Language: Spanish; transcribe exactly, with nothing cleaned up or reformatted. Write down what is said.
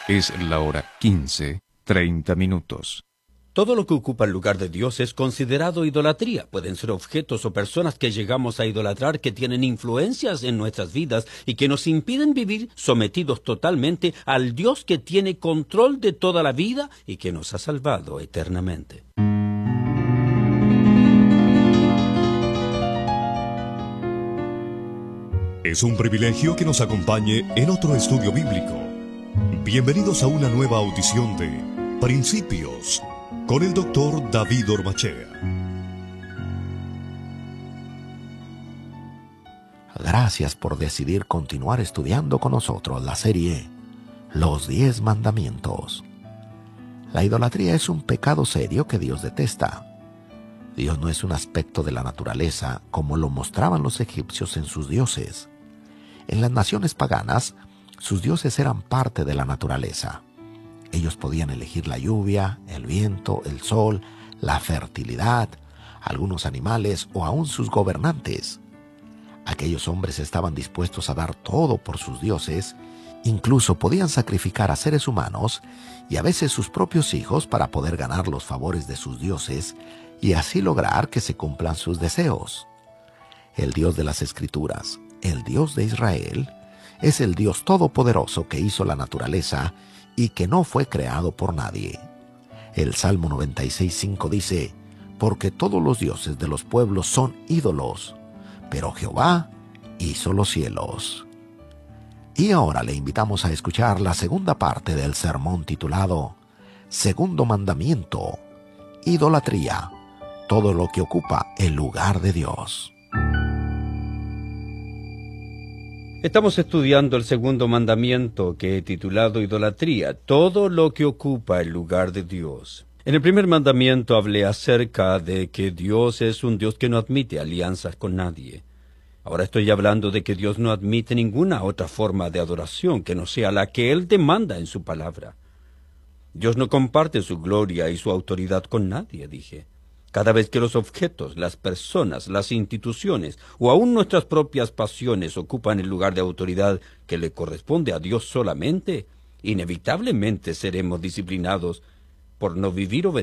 Es la hora quince, treinta minutos. Todo lo que ocupa el lugar de Dios es considerado idolatría. Pueden ser objetos o personas que llegamos a idolatrar, que tienen influencias en nuestras vidas y que nos impiden vivir sometidos totalmente al Dios que tiene control de toda la vida y que nos ha salvado eternamente. Es un privilegio que nos acompañe en otro estudio bíblico. Bienvenidos a una nueva audición de Principios con el doctor David Ormachea. Gracias por decidir continuar estudiando con nosotros la serie Los Diez Mandamientos. La idolatría es un pecado serio que Dios detesta. Dios no es un aspecto de la naturaleza como lo mostraban los egipcios en sus dioses. En las naciones paganas, sus dioses eran parte de la naturaleza. Ellos podían elegir la lluvia, el viento, el sol, la fertilidad, algunos animales o aún sus gobernantes. Aquellos hombres estaban dispuestos a dar todo por sus dioses, incluso podían sacrificar a seres humanos y a veces sus propios hijos para poder ganar los favores de sus dioses y así lograr que se cumplan sus deseos. El Dios de las Escrituras, el Dios de Israel, es el Dios todopoderoso que hizo la naturaleza y que no fue creado por nadie. El Salmo noventa y seis, cinco dice: porque todos los dioses de los pueblos son ídolos, pero Jehová hizo los cielos. Y ahora le invitamos a escuchar la segunda parte del sermón titulado Segundo Mandamiento: Idolatría, todo lo que ocupa el lugar de Dios. Estamos estudiando el segundo mandamiento que he titulado Idolatría, todo lo que ocupa el lugar de Dios. En el primer mandamiento hablé acerca de que Dios es un Dios que no admite alianzas con nadie. Ahora estoy hablando de que Dios no admite ninguna otra forma de adoración que no sea la que Él demanda en su palabra. Dios no comparte su gloria y su autoridad con nadie, dije. Cada vez que los objetos, las personas, las instituciones o aún nuestras propias pasiones ocupan el lugar de autoridad que le corresponde a Dios solamente, inevitablemente seremos disciplinados por no vivir obedientes